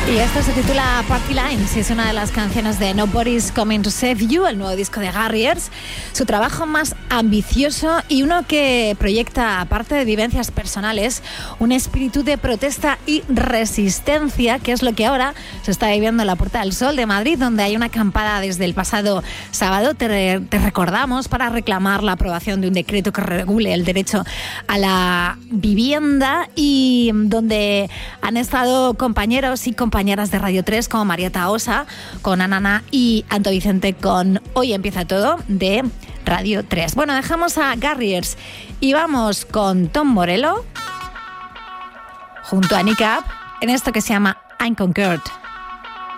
Y esto se titula Party Lines y es una de las canciones de Nobody's Coming to Save You, el nuevo disco de Garriers, su trabajo más ambicioso y uno que proyecta, aparte de vivencias personales, un espíritu de protesta y resistencia, que es lo que ahora se está viviendo en la Puerta del Sol de Madrid, donde hay una acampada desde el pasado sábado, te recordamos, para reclamar la aprobación de un decreto que regule el derecho a la vivienda, y donde han estado compañeros y compañeras de Radio 3 como Marieta Osa, con Anana y Anto Vicente con Hoy Empieza Todo de Radio 3. Bueno, dejamos a Garriers y vamos con Tom Morello junto a Nick Up en esto que se llama Unconquered.